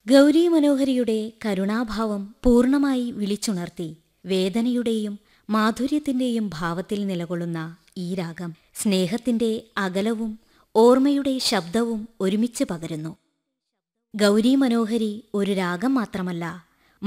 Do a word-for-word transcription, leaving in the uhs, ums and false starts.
ഗൗരി മനോഹരിയുടെ കരുണാഭാവം പൂർണ്ണമായി വിളിച്ചുണർത്തി വേദനയുടെയും മാധുര്യത്തിന്റെയും ഭാവത്തിൽ നിലകൊള്ളുന്ന ഈ രാഗം സ്നേഹത്തിന്റെ അകലവും ഓർമ്മയുടെ ശബ്ദവും ഒരുമിച്ച് പകരുന്നു. ഗൗരി മനോഹരി ഒരു രാഗം മാത്രമല്ല,